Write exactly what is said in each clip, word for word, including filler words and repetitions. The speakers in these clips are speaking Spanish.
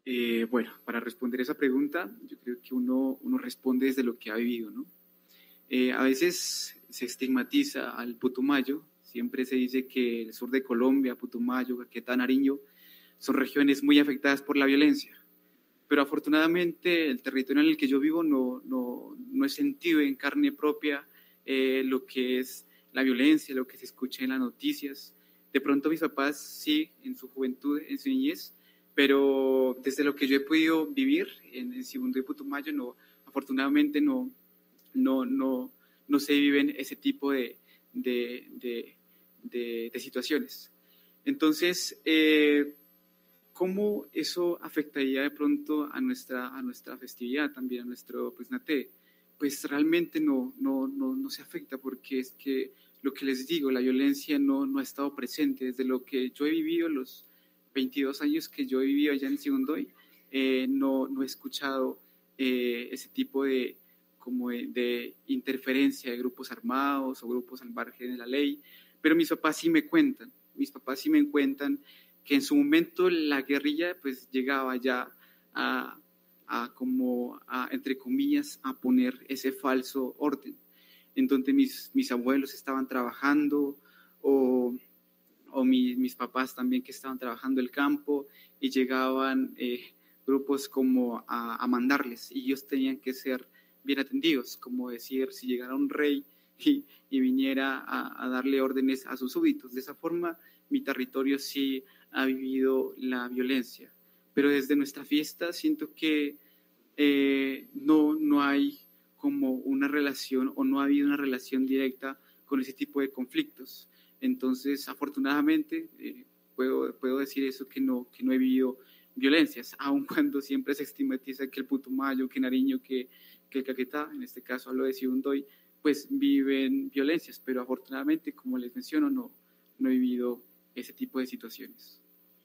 Eh, bueno, para responder esa pregunta, yo creo que uno, uno responde desde lo que ha vivido, ¿no? Eh, a veces se estigmatiza al Putumayo, siempre se dice que el sur de Colombia, Putumayo, Caquetá, Nariño, son regiones muy afectadas por la violencia. Pero afortunadamente el territorio en el que yo vivo no, no, no he sentido en carne propia eh, lo que es la violencia, lo que se escucha en las noticias. De pronto mis papás sí, en su juventud, en su niñez, pero desde lo que yo he podido vivir en el segundo de Putumayo, no, afortunadamente no, no, no, no se viven ese tipo de, de, de, de, de situaciones. Entonces, eh, ¿cómo eso afectaría de pronto a nuestra, a nuestra festividad también, a nuestro pues, Naté? Pues realmente no, no, no, no se afecta, porque es que lo que les digo, la violencia no, no ha estado presente. Desde lo que yo he vivido, los veintidós años que yo he vivido allá en Sibundoy, eh, no, no he escuchado eh, ese tipo de, como de, de interferencia de grupos armados o grupos al margen de la ley, pero mis papás sí me cuentan, mis papás sí me cuentan que en su momento la guerrilla pues llegaba ya a, a como, a, entre comillas, a poner ese falso orden, en donde mis, mis abuelos estaban trabajando o, o mi, mis papás también que estaban trabajando el campo y llegaban eh, grupos como a, a mandarles y ellos tenían que ser bien atendidos, como decir, si llegara un rey y, y viniera a, a darle órdenes a sus súbditos. De esa forma, mi territorio sí ha vivido la violencia, pero desde nuestra fiesta siento que eh, no, no hay como una relación o no ha habido una relación directa con ese tipo de conflictos. Entonces, afortunadamente, eh, puedo, puedo decir eso, que no, que no he vivido violencias, aun cuando siempre se estigmatiza que el Putumayo, que Nariño, que, que el Caquetá, en este caso hablo de Sibundoy, pues viven violencias, pero afortunadamente, como les menciono, no, no he vivido ese tipo de situaciones.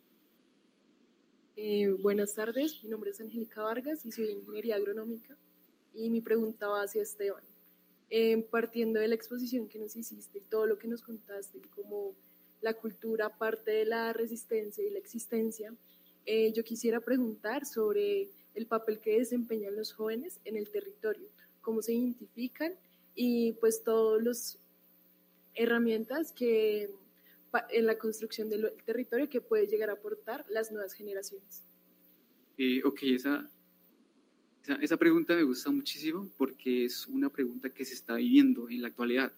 Eh, buenas tardes, mi nombre es Angélica Vargas y soy de Ingeniería Agronómica y mi pregunta va hacia Esteban. Eh, partiendo de la exposición que nos hiciste y todo lo que nos contaste, como la cultura parte de la resistencia y la existencia, eh, yo quisiera preguntar sobre el papel que desempeñan los jóvenes en el territorio, cómo se identifican y pues todas las herramientas que en la construcción del territorio que puede llegar a aportar las nuevas generaciones. Eh, ok, esa, esa, esa pregunta me gusta muchísimo porque es una pregunta que se está viviendo en la actualidad.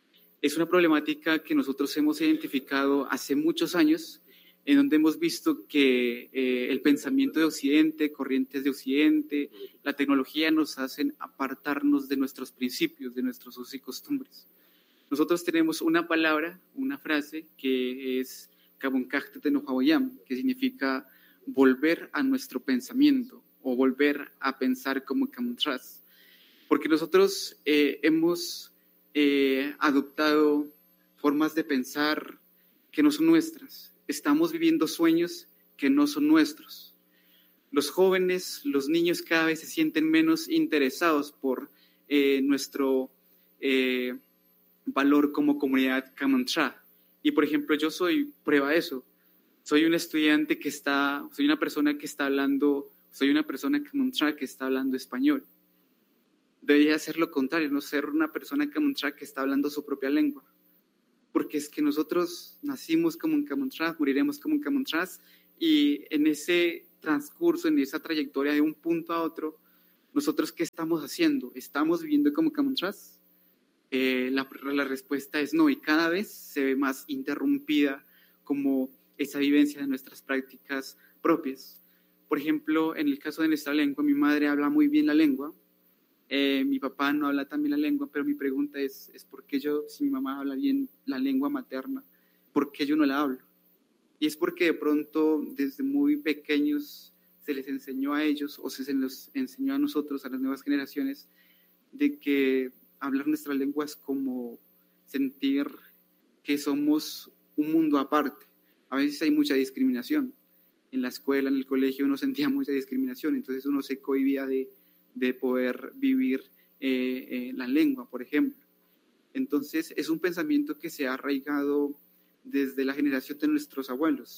Es una problemática que nosotros hemos identificado hace muchos años, en donde hemos visto que eh, el pensamiento de Occidente, corrientes de Occidente, la tecnología nos hacen apartarnos de nuestros principios, de nuestros usos y costumbres. Nosotros tenemos una palabra, una frase que es Kabunkajte Tenohawayam, que significa volver a nuestro pensamiento o volver a pensar como Kamuntras. Porque nosotros eh, hemos eh, adoptado formas de pensar que no son nuestras. Estamos viviendo sueños que no son nuestros. Los jóvenes, los niños cada vez se sienten menos interesados por eh, nuestro eh, valor como comunidad Kamantra. Y por ejemplo, yo soy prueba de eso. Soy un estudiante que está, soy una persona que está hablando, soy una persona Kamantra que está hablando español. Debería ser lo contrario, no ser una persona Kamantra que está hablando su propia lengua. Porque es que nosotros nacimos como un Kamantra, moriremos como un Kamantra, y en ese transcurso, en esa trayectoria de un punto a otro, nosotros ¿qué estamos haciendo? ¿Estamos viviendo como Kamantras? Eh, la, la respuesta es no, y cada vez se ve más interrumpida como esa vivencia de nuestras prácticas propias. Por ejemplo, en el caso de nuestra lengua, mi madre habla muy bien la lengua, eh, mi papá no habla tan bien la lengua, pero mi pregunta es, es ¿por qué yo, si mi mamá habla bien la lengua materna, por qué yo no la hablo? Y es porque de pronto desde muy pequeños se les enseñó a ellos o se les enseñó a nosotros, a las nuevas generaciones, de que hablar nuestra lengua es como sentir que somos un mundo aparte. A veces hay mucha discriminación. En la escuela, en el colegio, uno sentía mucha discriminación, entonces uno se cohibía de, de poder vivir eh, eh, la lengua, por ejemplo. Entonces es un pensamiento que se ha arraigado desde la generación de nuestros abuelos,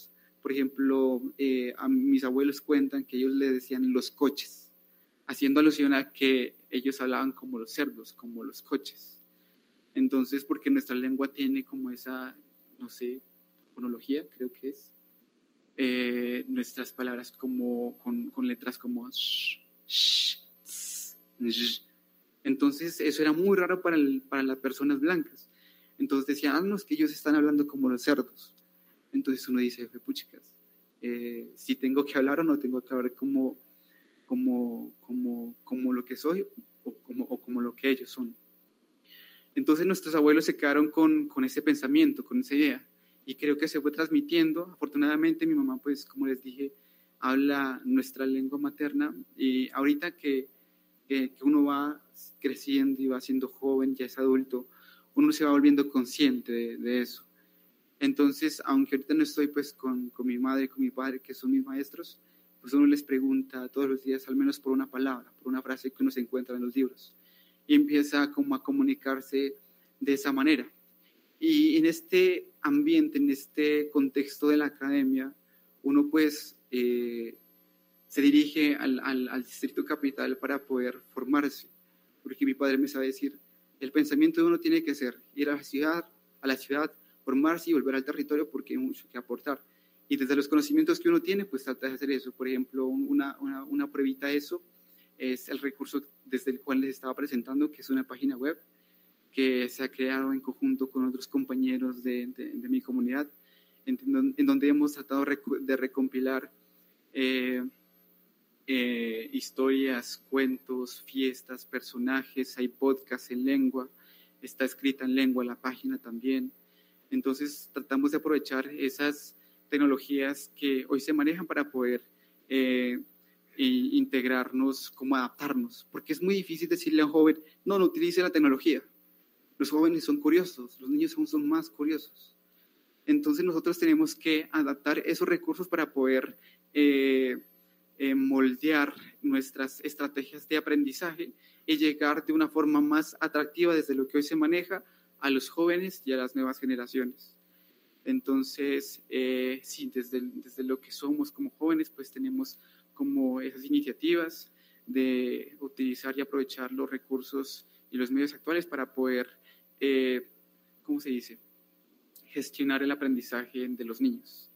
por ejemplo, eh, a mis abuelos cuentan que ellos le decían los coches, haciendo alusión a que ellos hablaban como los cerdos, como los coches. Entonces, porque nuestra lengua tiene como esa, no sé, fonología, creo que es, eh, nuestras palabras como, con, con letras como sh, sh, ts, sh. Entonces, eso era muy raro para, el, para las personas blancas. Entonces decían, ah, no, es que ellos están hablando como los cerdos. Entonces uno dice, puchicas, eh, si tengo que hablar o no tengo que hablar como, como, como, como lo que soy o como, o como lo que ellos son. Entonces nuestros abuelos se quedaron con, con ese pensamiento, con esa idea, y creo que se fue transmitiendo. Afortunadamente mi mamá, pues como les dije, habla nuestra lengua materna, y ahorita que, que, que uno va creciendo y va siendo joven, ya es adulto, uno se va volviendo consciente de, de eso. Entonces, aunque ahorita no estoy pues con, con mi madre y con mi padre, que son mis maestros, pues uno les pregunta todos los días, al menos por una palabra, por una frase que uno se encuentra en los libros, y empieza como a comunicarse de esa manera. Y en este ambiente, en este contexto de la academia, uno pues eh, se dirige al, al, al distrito capital para poder formarse, porque mi padre me sabe decir, el pensamiento de uno tiene que ser ir a la ciudad, a la ciudad, formarse y volver al territorio porque hay mucho que aportar. Y desde los conocimientos que uno tiene, pues trata de hacer eso. Por ejemplo, una, una, una pruebita de eso es el recurso desde el cual les estaba presentando, que es una página web que se ha creado en conjunto con otros compañeros de, de, de mi comunidad, en, en donde hemos tratado de recompilar eh, eh, historias, cuentos, fiestas, personajes. Hay podcasts en lengua, está escrita en lengua la página también. Entonces tratamos de aprovechar esas tecnologías que hoy se manejan para poder eh, integrarnos, como adaptarnos, porque es muy difícil decirle a un joven, no, no utilice la tecnología. Los jóvenes son curiosos, los niños son, son más curiosos. Entonces nosotros tenemos que adaptar esos recursos para poder eh, eh, moldear nuestras estrategias de aprendizaje y llegar de una forma más atractiva desde lo que hoy se maneja a los jóvenes y a las nuevas generaciones. Entonces, eh, sí, desde, desde lo que somos como jóvenes, pues tenemos como esas iniciativas de utilizar y aprovechar los recursos y los medios actuales para poder, eh, ¿cómo se dice?, gestionar el aprendizaje de los niños.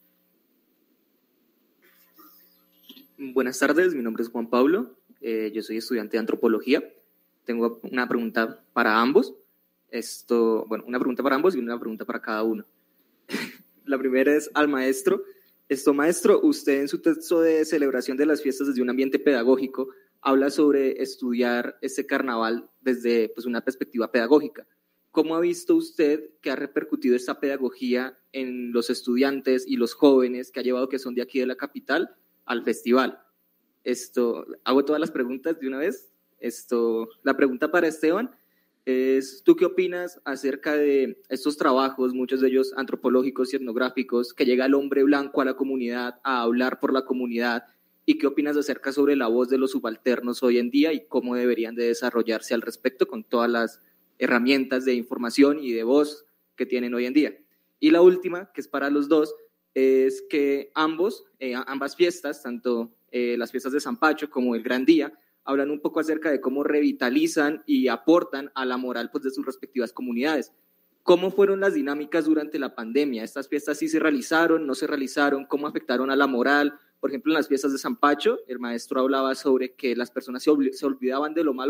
Buenas tardes, mi nombre es Juan Pablo, eh, yo soy estudiante de antropología. Tengo una pregunta para ambos. Esto, bueno, una pregunta para ambos y una pregunta para cada uno. La primera es al maestro. Esto, maestro, usted en su texto de celebración de las fiestas desde un ambiente pedagógico habla sobre estudiar este carnaval desde pues, una perspectiva pedagógica. ¿Cómo ha visto usted que ha repercutido esta pedagogía en los estudiantes y los jóvenes que ha llevado, que son de aquí de la capital, al festival? Esto, hago todas las preguntas de una vez. Esto, la pregunta para Esteban es, ¿tú qué opinas acerca de estos trabajos, muchos de ellos antropológicos y etnográficos, que llega el hombre blanco a la comunidad a hablar por la comunidad? ¿Y qué opinas acerca sobre la voz de los subalternos hoy en día y cómo deberían de desarrollarse al respecto con todas las herramientas de información y de voz que tienen hoy en día? Y la última, que es para los dos, es que ambos, eh, ambas fiestas, tanto eh, las fiestas de San Pacho como el Gran Día, hablan un poco acerca de cómo revitalizan y aportan a la moral pues, de sus respectivas comunidades. ¿Cómo fueron las dinámicas durante la pandemia? ¿Estas fiestas sí se realizaron, no se realizaron? ¿Cómo afectaron a la moral? Por ejemplo, en las fiestas de San Pacho, el maestro hablaba sobre que las personas se, se olvidaban de lo malo